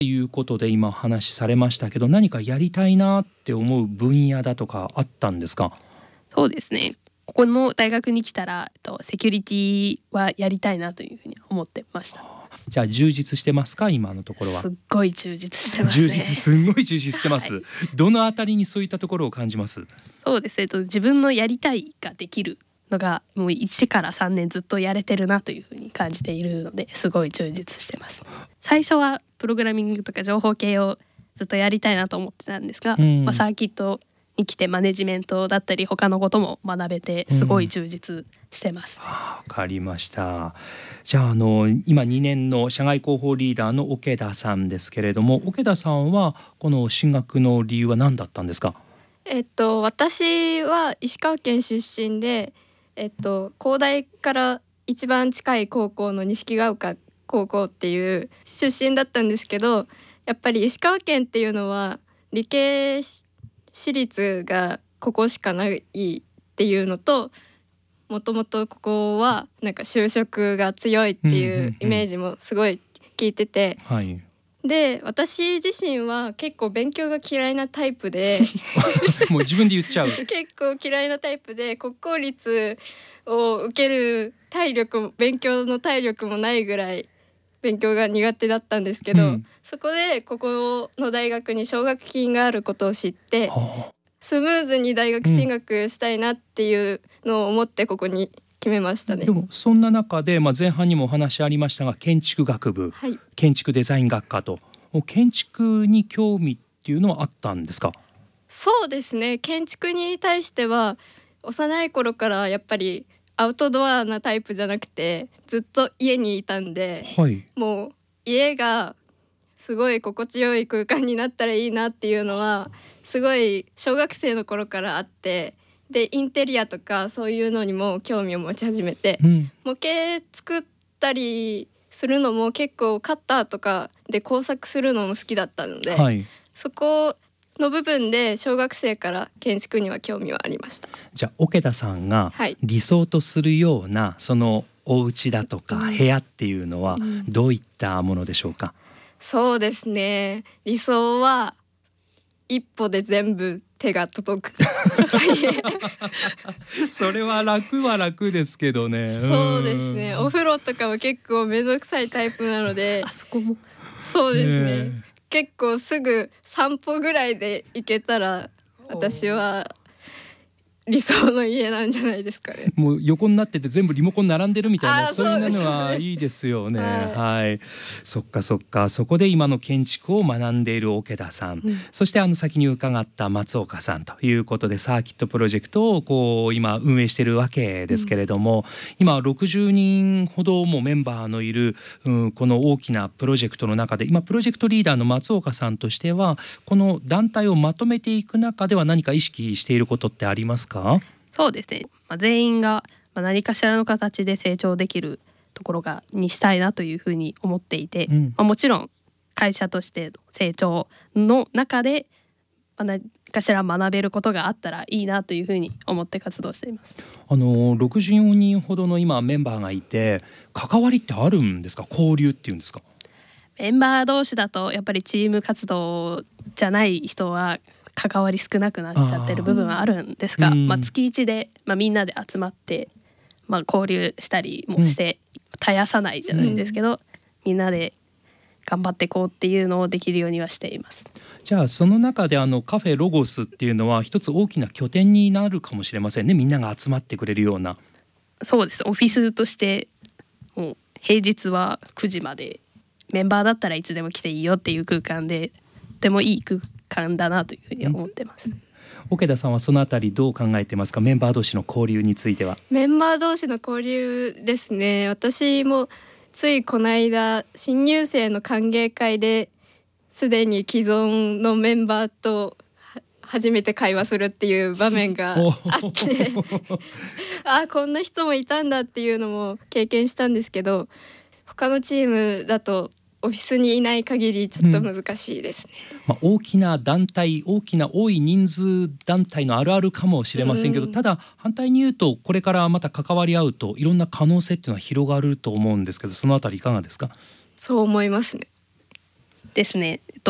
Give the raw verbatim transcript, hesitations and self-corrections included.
ということで今お話しされましたけど、何かやりたいなって思う分野だとかあったんですか？ そうですね、ここの大学に来たらとセキュリティはやりたいなというふうに思ってました。 じゃあ充実してますか、今のところは？ すっごい充実してますね。 充実、すんごい充実してます、はい、どのあたりにそういったところを感じます？ そうですね、と自分のやりたいができるのがもういちからさんねんずっとやれてるなというふうに感じているので、すごい充実してます。最初はプログラミングとか情報系をずっとやりたいなと思ってたんですが、うんまあ、サーキットに来てマネジメントだったり他のことも学べてすごい充実してます。わ、 うん、かりました。じゃあ、あの今にねんの社外広報リーダーの桶田さんですけれども、桶田さんはこの進学の理由は何だったんですか？ えっと私は石川県出身で、えっと工大から一番近い高校の錦ヶ丘高校っていう出身だったんですけど、やっぱり石川県っていうのは理系私立がここしかないっていうのと、もともとここはなんか就職が強いっていうイメージもすごい聞いてて、 うんうんうん、はい、 で私自身は結構勉強が嫌いなタイプでもう自分で言っちゃう結構嫌いなタイプで国公立を受ける体力勉強の体力もないぐらい勉強が苦手だったんですけど、うん、そこでここの大学に奨学金があることを知って、はあ、スムーズに大学進学したいなっていうのを思ってここに決めましたね。 でもそんな中で、まあ、前半にもお話ありましたが建築学部、はい、建築デザイン学科と建築に興味っていうのはあったんですか？ そうですね、建築に対しては幼い頃からやっぱりアウトドアなタイプじゃなくてずっと家にいたんで、はい、もう家がすごい心地よい空間になったらいいなっていうのはすごい小学生の頃からあって、でインテリアとかそういうのにも興味を持ち始めて、うん、模型作ったりするのも結構カッターとかで工作するのも好きだったので、はい、そこの部分で小学生から建築には興味はありました。 じゃあ桶田さんが理想とするような、はい、そのお家だとか部屋っていうのはどういったものでしょうか？うん、 そうですね、理想は一歩で全部手が届くそれは楽は楽ですけどね。 そうですね、お風呂とかは結構めんどくさいタイプなので、 あそこもそうですね、結構すぐ散歩ぐらいで行けたら私は理想の家なんじゃないですかね。 もう横になってて全部リモコン並んでるみたいな、そういうのはいいですよね。はい、はい、そっかそっか。そこで今の建築を学んでいる桶田さん、うん、そしてあの先に伺った松岡さんということでサーキットプロジェクトをこう今運営しているわけですけれども、うん、今ろくじゅうにんほどもメンバーのいる、うん、この大きなプロジェクトの中で今プロジェクトリーダーの松岡さんとしてはこの団体をまとめていく中では何か意識していることってありますか？ そうですね、まあ、全員が何かしらの形で成長できるところがにしたいなというふうに思っていて、うんまあ、もちろん会社として成長の中で何かしら学べることがあったらいいなというふうに思って活動しています。 あのろくじゅうよにんほどの今メンバーがいて関わりってあるんですか？交流っていうんですか？ メンバー同士だとやっぱりチーム活動じゃない人は関わり少なくなっちゃってる部分はあるんですが、あ、まあ、月いちで、まあ、みんなで集まって、まあ、交流したりもして絶やさないじゃないですけど、うん、みんなで頑張っていこうっていうのをできるようにはしています。 じゃあその中であのカフェロゴスっていうのは一つ大きな拠点になるかもしれませんね。みんなが集まってくれるような。 そうです、オフィスとしてもう平日はくじまでメンバーだったらいつでも来ていいよっていう空間でとてもいい空間だなというふうに思ってます。 桶田さんはそのあたりどう考えてますか？メンバー同士の交流については。 メンバー同士の交流ですね、私もついこの間新入生の歓迎会ですでに既存のメンバーと初めて会話するっていう場面があってあ、こんな人もいたんだっていうのも経験したんですけど、他のチームだとオフィスにいない限りちょっと難しいですね。 うんまあ、大きな団体、大きな多い人数団体のあるあるかもしれませんけど、うん、ただ反対に言うとこれからまた関わり合うといろんな可能性っていうのは広がると思うんですけど、そのあたりいかがですか？ そう思いますね。 ですね